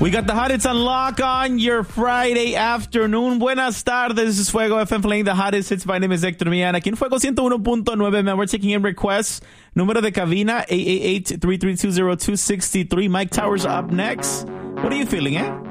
We got the hot hits on lock on your Friday afternoon. Buenas tardes. This is Fuego FM playing the hottest hits. My name is Hector Millán. Aquí en Fuego 101.9, man. We're taking in requests. Número de cabina, 888-332-0263. Mike Towers up next. What are you feeling, eh?